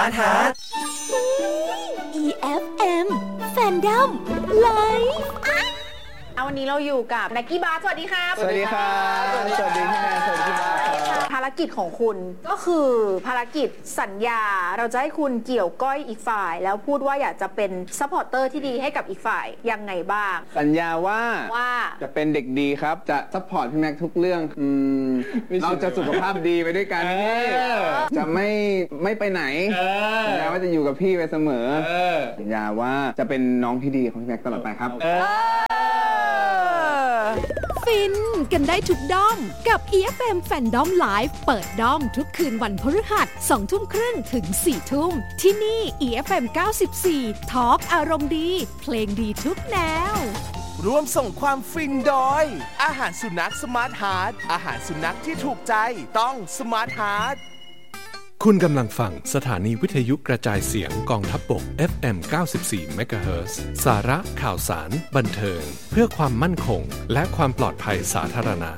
ร์ทฮาร์ท EFM Fandom Live วันนี้เราอยู่กับนักกี้บาสสวัสดีครับสวัสดีครับสวัสดีพี่แม่สวัสดีพี่บาสภารกิจของคุณก็คือภารกิจสัญญาเราจะให้คุณเกี่ยวก้อยอีกฝ่ายแล้วพูดว่าอยากจะเป็นซัพพอร์ตเตอร์ที่ดีให้กับอีกฝ่ายยังไงบ้างสัญญาว่าจะเป็นเด็กดีครับจะซัพพอร์ตพี่แม็กทุกเรื่องเราจะสุขภาพดีไปด้วยกันจะไม่ไปไหนสัญญาว่าจะอยู่กับพี่ไปเสมอสัญญาว่าจะเป็นน้องที่ดีของพี่แม็กตลอดไปครับฟินกันได้ทุกด้อมกับ EFM Fandom Live เปิดด้อมทุกคืนวันพฤหัส 20:30 ถึง 4:00 นที่นี่ EFM 94 Talk อารมณ์ดีเพลงดีทุกแนวร่วมส่งความฟินโดยอาหารสุนัขสมาร์ทฮาร์ทอาหารสุนัขที่ถูกใจต้องสมาร์ทฮาร์ทคุณกำลังฟังสถานีวิทยุกระจายเสียงกองทัพบก FM 94 MHz สาระข่าวสารบันเทิงเพื่อความมั่นคงและความปลอดภัยสาธารณะ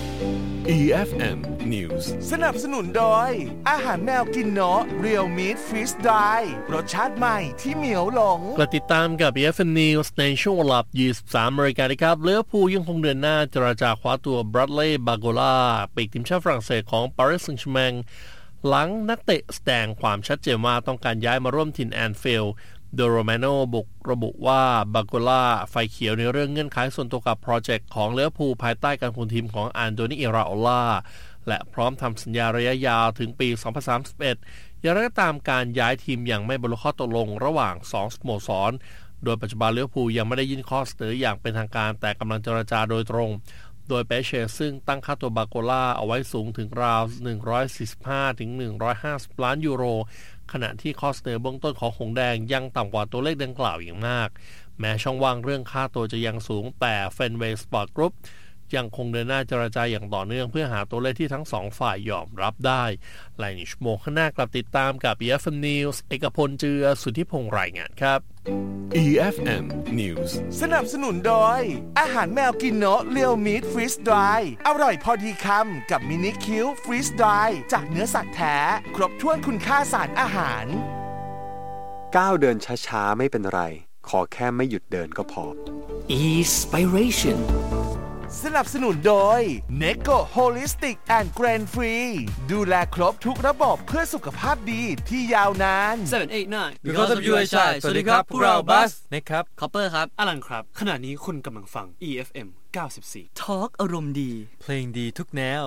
EFM News สนับสนุนโดยอาหารแมวกินเนาะ Real Meat Freeze Dry รสชาติใหม่ที่เหมียวหลงกลับติดตามกับ EFM News ในช่วงเวลา 23 นาฬิกานะครับลิเวอร์พูลยังคงเดินหน้าเจรจาคว้าตัวบรัดเลย์บาโกลาปีกทีมชาติฝรั่งเศสของปารีสแซงต์แชร์แมงหลังนักเตะแสดงความชัดเจนว่าต้องการย้ายมาร่วมทีมแอนฟิลด์โดยโรมาโน่ระบุว่าบาโกลาไฟเขียวในเรื่องเงื่อนไขส่วนตัวกับโปรเจกต์ของลิเวอร์พูลภายใต้การคุมทีมของอันโดนี อิราโอลาและพร้อมทำสัญญาระยะยาวถึงปี 2031 อย่างไรก็ตามการย้ายทีมยังไม่บรรลุข้อตกลงระหว่าง2สโมสรโดยปัจจุบันลิเวอร์พูลยังไม่ได้ยื่นข้อเสนออย่างเป็นทางการแต่กำลังเจรจาโดยตรงโดยเปเช่ซึ่งตั้งค่าตัวบาโกล่าเอาไว้สูงถึงราว 145 ถึง 150 ล้านยูโรขณะที่ข้อเสนอเบื้องต้นของหงแดงยังต่ำกว่าตัวเลขดังกล่าวอย่างมากแม้ช่องว่างเรื่องค่าตัวจะยังสูงแต่เฟนเวย์สปอร์ตกรุ๊ปยังคงเดินหน้าเจรจาอย่างต่อเนื่องเพื่อหาตัวเลขที่ทั้งสองฝ่ายยอมรับได้หลายชั่วโมงข้างหน้ากลับติดตามกับ EFM News เอกพลเจือสุทธิพงษ์รายงานครับ EFM News สนับสนุนโดยอาหารแมวกินเนาะ Real Meat Freeze Dry อร่อยพอดีคำกับมินิคิวฟรีสดรายจากเนื้อสัตว์แท้ครบถ้วนคุณค่าสารอาหารก้าวเดินช้าๆไม่เป็นไรขอแค่ไม่หยุดเดินก็พอ Inspiration สนับสนุนโดย Neko Holistic and Grain Free ดูแลครบทุกระบบเพื่อสุขภาพดีที่ยาวนาน 789 Because of you I shine สวัสดีครับพวกเราบัสเน็กครับคอปเปอร์ครับอลันครับขณะนี้คุณกำลังฟัง EFM 94 Talk อารมณ์ดีเพลงดีทุกแนว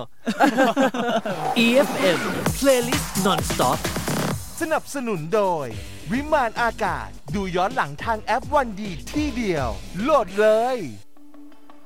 EFM Playlist Non-Stop สนับสนุนโดยวิมานอากาศดูย้อนหลังทางแอปวันดีที่เดียวโหลดเลย